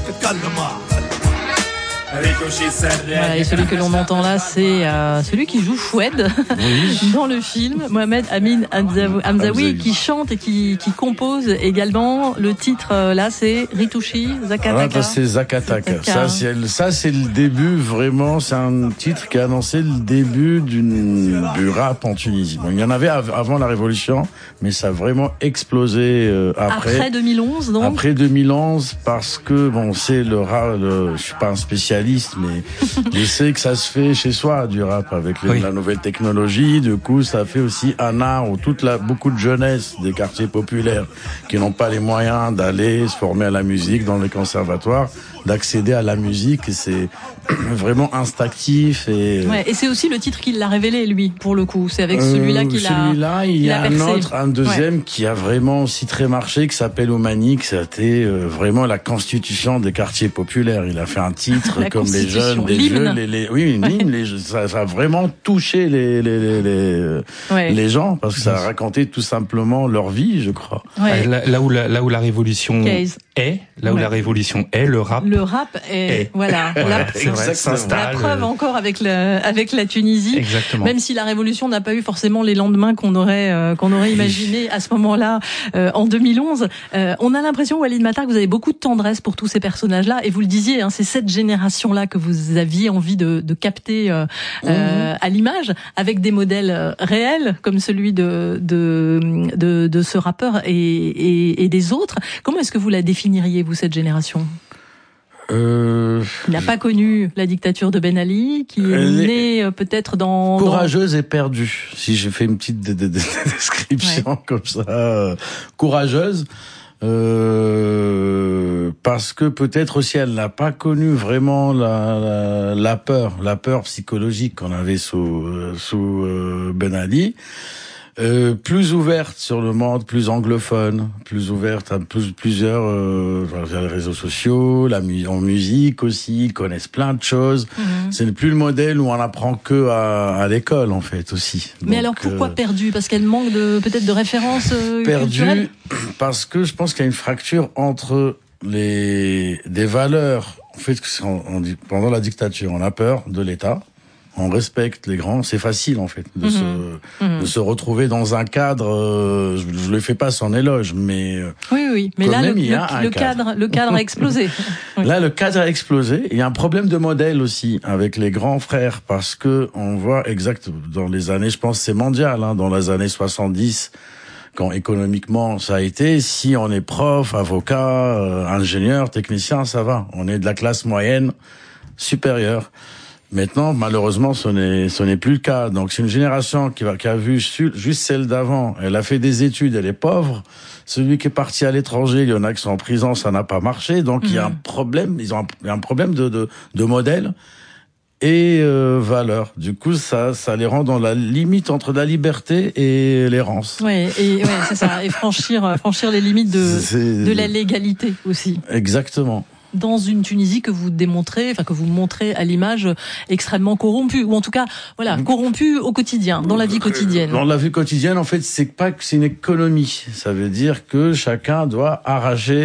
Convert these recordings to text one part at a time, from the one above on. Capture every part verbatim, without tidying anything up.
Voilà, et celui que l'on entend là, c'est euh, celui qui joue Foued oui. dans le film, Mohamed Amin Hamzaoui, qui chante et qui, qui compose également. Le titre euh, là, c'est Ritouchi Zakataka. Ah, c'est Zakataka. Ça, c'est, ça, c'est le début vraiment. C'est un titre qui a annoncé le début d'une, du rap en Tunisie. Bon, il y en avait av- avant la Révolution, mais ça a vraiment explosé euh, après. Après deux mille onze, donc. Après deux mille onze, parce que bon, c'est le rap. Le, je suis pas un spécialiste. Mais je sais que ça se fait chez soi du rap avec les, oui. la nouvelle technologie. Du coup, ça fait aussi un art où toute la beaucoup de jeunesse des quartiers populaires qui n'ont pas les moyens d'aller se former à la musique dans les conservatoires, d'accéder à la musique. Et c'est vraiment instinctif et. Ouais, et c'est aussi le titre qui l'a révélé lui pour le coup. C'est avec celui-là euh, qu'il a. Celui-là, il y a un autre, un deuxième ouais. qui a vraiment aussi très marché, qui s'appelle Omani, que c'était euh, vraiment la constitution des quartiers populaires. Il a fait un titre. Comme les jeunes, les jeux, les, les, oui, une hymne, les, ça, ça a vraiment touché les, les, les, les, ouais. les gens parce que ça a raconté tout simplement leur vie, je crois. Ouais. Là, là où la, là où la révolution Case. est, là où ouais. la révolution est, le rap. Le rap est, est. voilà. Ouais, la, c'est vrai, la preuve encore avec le, avec la Tunisie. Exactement. Même si la révolution n'a pas eu forcément les lendemains qu'on aurait, euh, qu'on aurait imaginé à ce moment-là, euh, en deux mille onze. Euh, on a l'impression, Walid Matar, que vous avez beaucoup de tendresse pour tous ces personnages-là, et vous le disiez, hein, c'est cette génération là que vous aviez envie de, de capter euh, mmh. euh, à l'image, avec des modèles réels comme celui de de de, de ce rappeur et, et, et des autres. Comment est-ce que vous la définiriez, vous, cette génération ? Euh... Il n'a pas connu la dictature de Ben Ali, qui est née est... peut-être dans... Courageuse dans... et perdue, si j'ai fait une petite d- d- d- description ouais. comme ça. Euh, courageuse. Euh, parce que peut-être aussi elle n'a pas connu vraiment la, la, la peur, la peur psychologique qu'on avait sous, sous euh, Ben Ali. Euh, plus ouverte sur le monde, plus anglophone, plus ouverte à plus, plusieurs euh, les réseaux sociaux, la mu- en musique aussi, ils connaissent plein de choses. Mmh. Ce n'est plus le modèle où on apprend que à, à l'école en fait aussi. Mais Donc, alors pourquoi euh, perdue ? Parce qu'elle manque de peut-être de références euh, perdue parce que je pense qu'il y a une fracture entre les des valeurs. En fait, on, on dit, pendant la dictature, on a peur de l'État. On respecte les grands, c'est facile en fait de, mmh. se, mmh. de se retrouver dans un cadre. Euh, je ne le fais pas sans éloge, mais oui, oui. Mais là, même, le, le, le cadre, cadre, le cadre a explosé. Oui. Là, le cadre a explosé. Il y a un problème de modèle aussi avec les grands frères parce que on voit exact dans les années, je pense, c'est mondial, hein, dans les années soixante-dix. Quand économiquement ça a été, si on est prof, avocat, euh, ingénieur, technicien, ça va. On est de la classe moyenne supérieure. Maintenant, malheureusement, ce n'est, ce n'est plus le cas. Donc, c'est une génération qui, va, qui a vu juste celle d'avant. Elle a fait des études, elle est pauvre. Celui qui est parti à l'étranger, il y en a qui sont en prison, ça n'a pas marché. Donc, mmh. il y a un problème, ils ont un, il y a un problème de, de, de modèle et euh, valeur. Du coup, ça, ça les rend dans la limite entre la liberté et l'errance. Oui, et ouais, c'est ça. Et franchir, franchir les limites de, de la légalité aussi. Exactement. Dans une Tunisie que vous démontrez, enfin que vous montrez à l'image extrêmement corrompue, ou en tout cas, voilà, corrompue au quotidien, dans la vie quotidienne. Dans la vie quotidienne, en fait, c'est pas que c'est une économie. Ça veut dire que chacun doit arracher,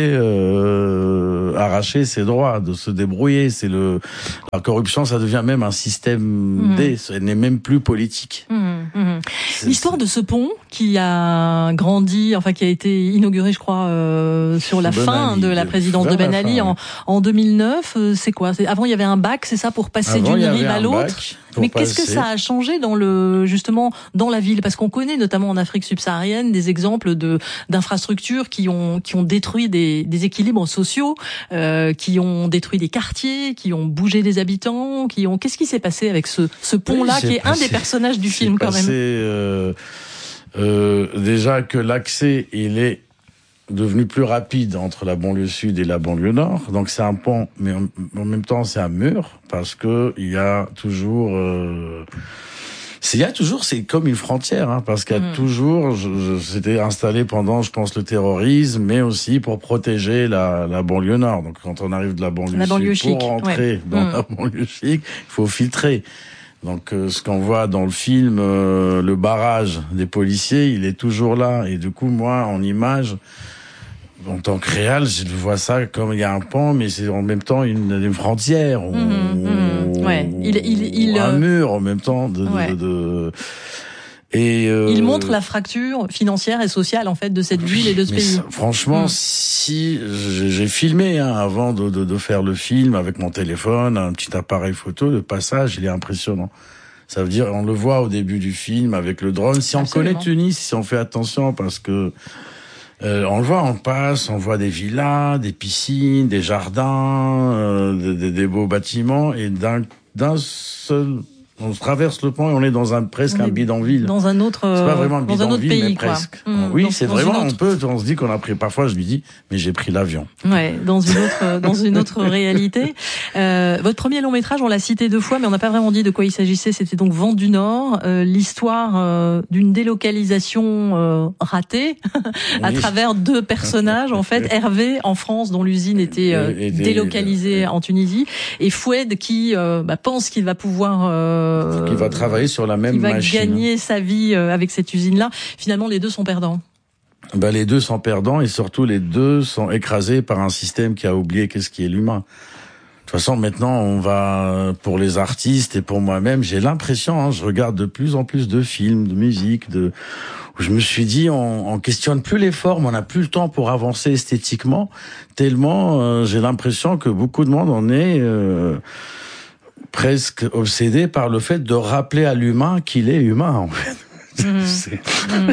euh, arracher ses droits, de se débrouiller. C'est le, la corruption, ça devient même un système mmh. D. Ce n'est même plus politique. Mmh, mmh. L'histoire de ce pont qui a grandi, enfin qui a été inauguré, je crois, euh, sur la ben fin Ali, de la présidence de Ben Ali en En deux mille neuf, c'est quoi ? C'est, avant, il y avait un bac, c'est ça, pour passer avant, d'une rive à l'autre. Mais passer. Qu'est-ce que ça a changé dans le, justement, dans la ville ? Parce qu'on connaît, notamment en Afrique subsaharienne, des exemples de d'infrastructures qui ont qui ont détruit des, des équilibres sociaux, euh, qui ont détruit des quartiers, qui ont bougé des habitants, qui ont. Qu'est-ce qui s'est passé avec ce ce pont-là, oui, qui est passé, un des personnages du film quand passé, même. Euh, euh, déjà que l'accès, il est devenu plus rapide entre la banlieue sud et la banlieue nord. Donc c'est un pont, mais en, en même temps c'est un mur, parce que il y a toujours... Euh, c'est, il y a toujours, c'est comme une frontière, hein, parce qu'il y a mmh. toujours... Je, je, c'était installé pendant, je pense, le terrorisme, mais aussi pour protéger la, la banlieue nord. Donc quand on arrive de la banlieue la sud, banlieue pour chic, rentrer ouais. dans mmh. la banlieue chic, il faut filtrer. Donc euh, ce qu'on voit dans le film, euh, le barrage des policiers, il est toujours là. Et du coup, moi, en image... en tant que réal, je vois ça comme il y a un pont, mais c'est en même temps une, une frontière, ou, mmh, mmh, ouais. il, il, il, ou un mur en même temps. De, ouais. de, de, et euh, il montre la fracture financière et sociale en fait de cette ville et de ce pays. Ça, franchement, mmh. si j'ai filmé hein, avant de, de, de faire le film avec mon téléphone, un petit appareil photo, le passage, il est impressionnant. Ça veut dire, on le voit au début du film avec le drone. Si on Absolument. connaît Tunis, si on fait attention, parce que euh, on le voit, on passe, on voit des villas, des piscines, des jardins, euh, des, des beaux bâtiments, et d'un d'un seul, on traverse le pont et on est dans un presque on un bidonville. Dans un autre, c'est pas vraiment un dans un autre pays, mais quoi. presque. Mmh, oui, dans, c'est dans vraiment. Autre... On peut, on se dit qu'on a pris. Parfois, je lui dis, mais j'ai pris l'avion. Ouais, dans une autre, dans une autre réalité. Euh, votre premier long métrage, on l'a cité deux fois, mais on n'a pas vraiment dit de quoi il s'agissait. C'était donc Vent du Nord, euh, l'histoire euh, d'une délocalisation euh, ratée oui. à travers deux personnages. En fait, Hervé en France, dont l'usine était euh, et, et des, délocalisée euh, en Tunisie, et Foued qui euh, bah, pense qu'il va pouvoir, euh, qui va travailler sur la même qui va machine. gagner sa vie avec cette usine-là. Finalement, les deux sont perdants. Ben, les deux sont perdants et surtout les deux sont écrasés par un système qui a oublié qu'est-ce qui est l'humain. De toute façon, maintenant, on va, pour les artistes et pour moi-même, j'ai l'impression, hein, je regarde de plus en plus de films, de musique, de, où je me suis dit, on, on questionne plus les formes, on n'a plus le temps pour avancer esthétiquement, tellement euh, j'ai l'impression que beaucoup de monde en est euh, presque obsédé par le fait de rappeler à l'humain qu'il est humain, en fait. Mmh. C'est, mmh.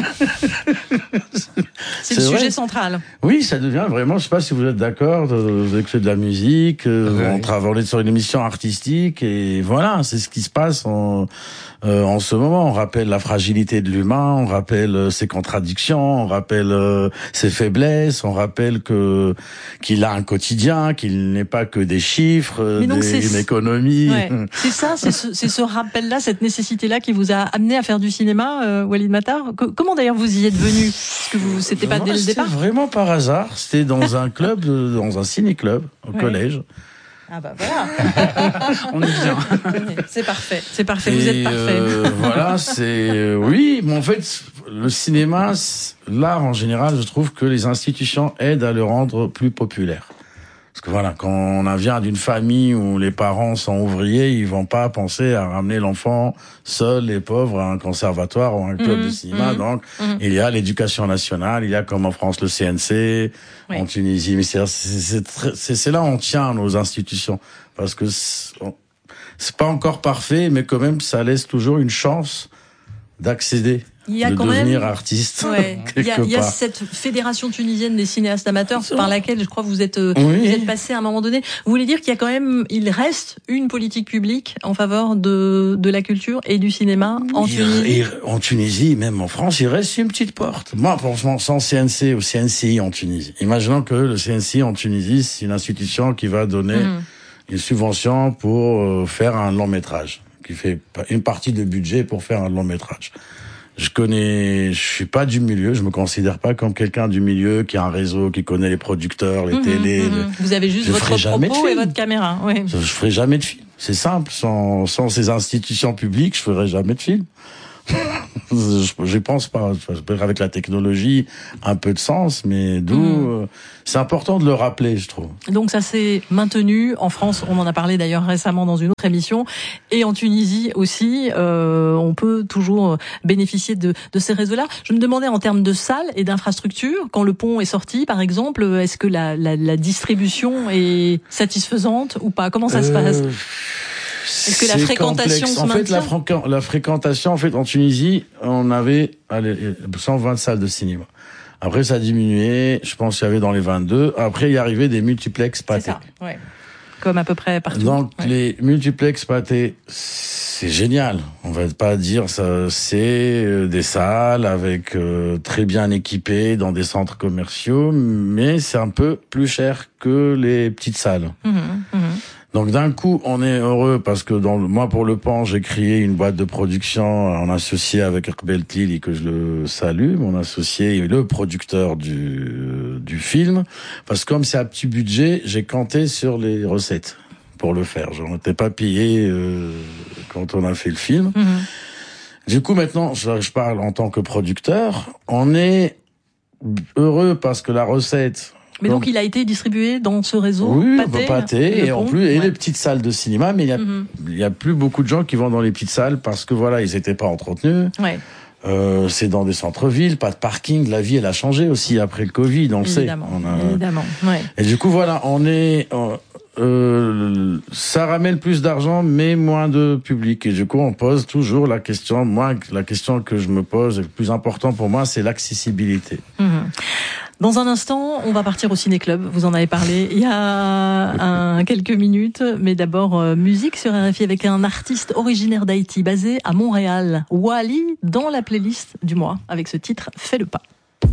c'est le vrai. Sujet central. Oui, ça devient vraiment, je sais pas si vous êtes d'accord, vous avez fait de la musique, ouais. on travaille sur une émission artistique, et voilà, c'est ce qui se passe en, euh, en ce moment. On rappelle la fragilité de l'humain, on rappelle euh, ses contradictions, on rappelle euh, ses faiblesses, on rappelle que qu'il a un quotidien, qu'il n'est pas que des chiffres, Mais donc des, c'est, une économie. Ouais. C'est ça, c'est ce, c'est ce rappel-là, cette nécessité-là qui vous a amené à faire du cinéma, euh, Walid Matar. Comment d'ailleurs vous y êtes venu? Parce que vous, c'était pas non, dès le départ. C'était vraiment par hasard. C'était dans un club, dans un ciné-club au ouais. collège. Ah bah voilà. On est bien. C'est parfait. C'est parfait. Vous Et êtes parfait. Euh, voilà, c'est oui. Mais en fait, le cinéma, l'art en général, je trouve que les institutions aident à le rendre plus populaire. Parce que voilà, quand on vient d'une famille où les parents sont ouvriers, ils vont pas penser à ramener l'enfant seul et pauvre à un conservatoire ou à un club mmh, de cinéma. Mmh, donc, mmh. il y a l'éducation nationale, il y a comme en France le C N C, oui. en Tunisie. Mais c'est, c'est, c'est, c'est là où on tient nos institutions. Parce que c'est, c'est pas encore parfait, mais quand même, ça laisse toujours une chance d'accéder. Il y a de quand devenir même, artiste. Ouais, il y a, il y a cette fédération tunisienne des cinéastes amateurs par laquelle je crois vous êtes, oui. vous êtes passé à un moment donné. Vous voulez dire qu'il y a quand même, il reste une politique publique en faveur de de la culture et du cinéma en Tunisie. Et, et, en Tunisie, même en France, il reste une petite porte. Moi, franchement, sans C N C ou C N C I en Tunisie. Imaginons que le C N C I en Tunisie, c'est une institution qui va donner mmh. une subvention pour faire un long métrage, qui fait une partie de budget pour faire un long métrage. Je connais, je suis pas du milieu, je me considère pas comme quelqu'un du milieu qui a un réseau, qui connaît les producteurs, les mmh, télés. Mmh. Les... Vous avez juste votre propos et votre caméra. Oui. Je, je ferai jamais de film. C'est simple. Sans, sans ces institutions publiques, je ferai jamais de film. je, je pense pas. Avec la technologie, un peu de sens, mais d'où mmh. euh, c'est important de le rappeler, je trouve. Donc ça s'est maintenu en France. On en a parlé d'ailleurs récemment dans une autre émission, et en Tunisie aussi. Euh, on peut toujours bénéficier de, de ces réseaux-là. Je me demandais en termes de salles et d'infrastructures, quand le pont est sorti, par exemple, est-ce que la, la, la distribution est satisfaisante ou pas? Comment ça euh... se passe? Est-ce que la fréquentation se En fait, la, maintient ? la fréquentation, en fait, en Tunisie, on avait allez, cent vingt salles de cinéma. Après, ça a diminué. Je pense qu'il y avait dans les vingt-deux. Après, il y arrivait des multiplex pâtés. C'est ça, ouais. Comme à peu près partout. Donc, ouais. les multiplex pâtés, c'est génial. On va pas dire ça. C'est des salles avec euh, très bien équipées dans des centres commerciaux, mais c'est un peu plus cher que les petites salles. Mmh, mmh. Donc d'un coup, on est heureux parce que dans le, moi pour le Pan, j'ai créé une boîte de production en associé avec Erbel Tlili, que je le salue, mon associé et le producteur du du film, parce que comme c'est à petit budget, j'ai compté sur les recettes pour le faire. Je n'étais pas payé euh, quand on a fait le film. Mm-hmm. Du coup, maintenant, je, je parle en tant que producteur. On est heureux parce que la recette Mais donc, donc il a été distribué dans ce réseau. Oui, Pathé, Pathé, et en plus, et ouais. les petites salles de cinéma, mais il y a, mm-hmm. il y a plus beaucoup de gens qui vont dans les petites salles parce que voilà, ils étaient pas entretenus. Ouais. Euh, c'est dans des centres-villes, pas de parking. La vie, elle a changé aussi après le Covid, on le évidemment, sait. On a... Évidemment, ouais. Et du coup, voilà, on est, euh, ça ramène plus d'argent, mais moins de public. Et du coup, on pose toujours la question, moi, la question que je me pose, le plus important pour moi, c'est l'accessibilité. Mmh. Dans un instant, on va partir au ciné-club. Vous en avez parlé il y a un, quelques minutes. Mais d'abord, euh, musique sur R F I avec un artiste originaire d'Haïti, basé à Montréal. Wally, dans la playlist du mois, avec ce titre « Fais le pas ».